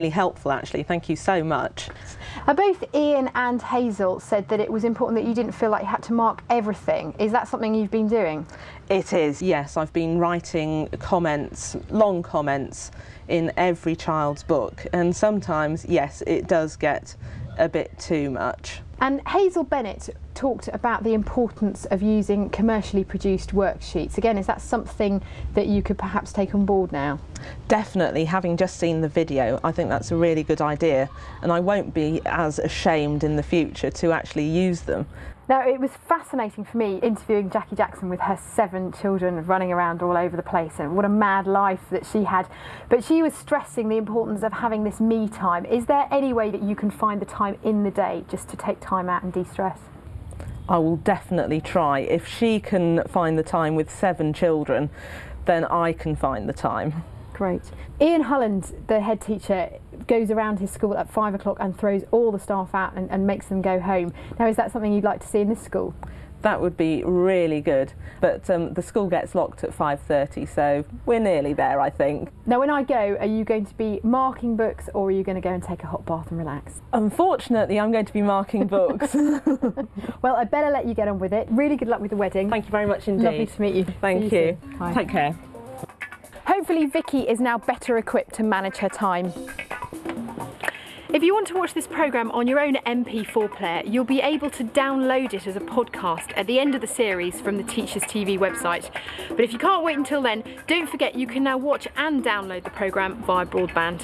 Really helpful actually, thank you so much. Both Ian and Hazel said that it was important that you didn't feel like you had to mark everything. Is that something you've been doing? It is, yes. I've been writing comments, long comments, in every child's book, and sometimes, yes, it does get a bit too much. And Hazel Bennett talked about the importance of using commercially produced worksheets. Again, is that something that you could perhaps take on board now? Definitely, having just seen the video, I think that's a really good idea, and I won't be as ashamed in the future to actually use them. Now, it was fascinating for me interviewing Jackie Jackson with her 7 children running around all over the place, and what a mad life that she had. But she was stressing the importance of having this me time. Is there any way that you can find the time in the day just to take time out and de-stress? I will definitely try. If she can find the time with 7 children, then I can find the time. Great. Ian Hulland, the head teacher, goes around his school at 5 o'clock and throws all the staff out and makes them go home. Now, is that something you'd like to see in this school? That would be really good, but the school gets locked at 5:30, so we're nearly there, I think. Now, when I go, are you going to be marking books, or are you going to go and take a hot bath and relax? Unfortunately, I'm going to be marking books. Well, I'd better let you get on with it. Really good luck with the wedding. Thank you very much indeed. Lovely to meet you. Thank you. Bye. Take care. Hopefully Vicky is now better equipped to manage her time. If you want to watch this programme on your own MP4 player, you'll be able to download it as a podcast at the end of the series from the Teachers TV website. But if you can't wait until then, don't forget you can now watch and download the programme via broadband.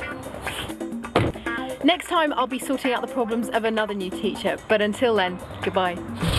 Next time I'll be sorting out the problems of another new teacher, but until then, goodbye.